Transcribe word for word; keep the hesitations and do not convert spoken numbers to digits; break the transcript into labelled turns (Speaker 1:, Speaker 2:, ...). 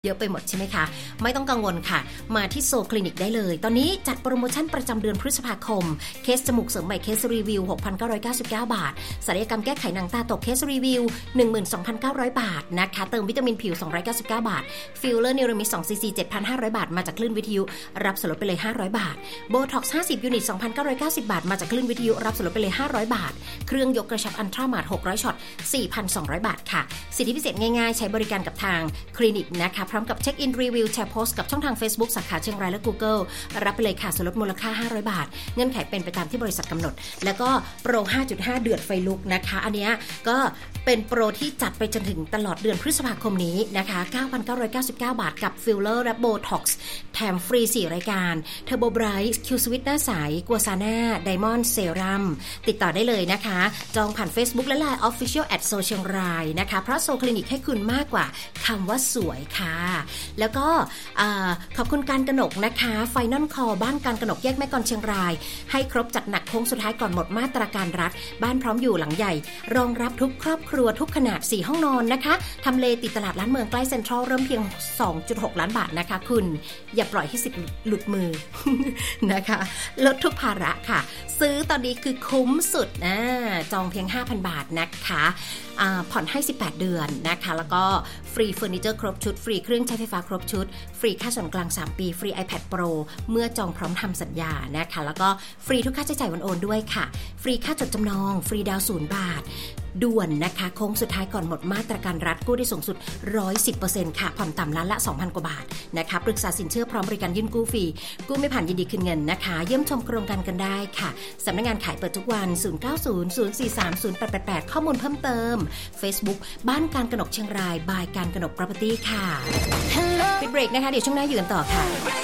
Speaker 1: เยอะไปหมดใช่ไหมคะไม่ต้องกังวลค่ะมาที่โซคลินิกได้เลยตอนนี้จัดโปรโมชั่นประจำเดือนพฤษภาคมเคสจมูกเสริมใหม่เคสรีวิว หกพันเก้าร้อยเก้าสิบเก้า บาทศัลยกรรมแก้ไขหนังตาตกเคสรีวิว หนึ่งหมื่นสองพันเก้าร้อย บาทนะคะเติมวิตามินผิวสองร้อยเก้าสิบเก้าบาทฟิลเลอร์เนโรมิด สองซีซี เจ็ดพันห้าร้อย บาทมาจากคลื่นวิทยุรับส่วนลดไปเลยห้าร้อยบาทโบท็อกซ์ห้าสิบยูนิต สองพันเก้าร้อยเก้าสิบ บาทมาจากคลื่นวิทยุรับส่วนลดไปเลยห้าร้อยบาทเครื่องยกกระชับอัลตรามาร์ทหกร้อยช็อต สี่พันสองร้อย บาทค่ะสิทธิพิเศษง่ายๆใช้บริการกับทางคลินิกนะคะพร้อมกับเช็คอินรีวิวแชร์โพสต์กับช่องทาง Facebook สาขาเชียงรายและ Google รับไปเลยค่ะส่วนลดมูลค่าห้าร้อยบาทเงื่อนไขเป็นไปตามที่บริษัทกำหนดแล้วก็โปร ห้าจุดห้า เดือดไฟลุกนะคะอันเนี้ยก็เป็นโปรที่จัดไปจนถึงตลอดเดือนพฤษภาคมนี้นะคะ เก้าพันเก้าร้อยเก้าสิบเก้า บาทกับฟิลเลอร์และโบท็อกซ์แถมฟรีสี่รายการเทอร์โบไบรท์คิวสวิตหน้าใสกัวซาน่าไดมอนด์เซรั่มติดต่อได้เลยนะคะจองผ่าน Facebook และ ไลน์ Official at โซเชียงรายนะคะเพราะโซคลินิกให้คุณมากกว่าคำว่าสวยค่ะแล้วก็ขอบคุณการกนกนะคะไฟนอลคอบ้านการกนกแยกแม่กลเชียงรายให้ครบจัดหนักโค้งสุดท้ายก่อนหมดมาตรการรัฐบ้านพร้อมอยู่หลังใหญ่รองรับทุกครอบครัวทุกขนาดสี่ห้องนอนนะคะทำเลติดตลาดล้านเมืองใกล้เซ็นทรัลเริ่มเพียง สองจุดหก ล้านบาทนะคะคุณอย่าปล่อยให้สิทธิ์หลุดมือ นะคะลดทุกภาระค่ะซื้อตอนนี้คือคุ้มสุดนะจองเพียง ห้าพัน บาทนะคะผ่อนให้สิบแปดเดือนนะคะแล้วก็ฟรีเฟอร์นิเจอร์ครบชุดฟรีเครื่องใช้ไฟฟ้าครบชุดฟรีค่าส่วนกลางสามปีฟรี iPad Pro เมื่อจองพร้อมทำสัญญานะคะแล้วก็ฟรีทุกค่าใช้จ่ายวันโอนด้วยค่ะฟรีค่าจดจำนองฟรีดาวศูนย์บาทด่วนนะคะโค้งสุดท้ายก่อนหมดมาตรการรัฐกู้ได้สูงสุด หนึ่งร้อยสิบเปอร์เซ็นต์ ค่ะผ่อนต่ำล้านละ สองพัน กว่าบาทนะคะปรึกษาสินเชื่อพร้อมบริการยื่นกู้ฟรีกู้ไม่ผ่านยินดีคืนเงินนะคะเยี่ยมชมโครงการกันได้ค่ะสำนักงานขายเปิดทุกวันศูนย์ เก้า ศูนย์ ศูนย์ สี่ สาม ศูนย์ แปด แปด แปดข้อมูลเพิ่มเติม Facebook บ้านการกนกเชียงรายบายการกนก Property ค่ะปิดเบรกนะคะเดี๋ยวช่วงหน้าอยู่กันต่อค่ะ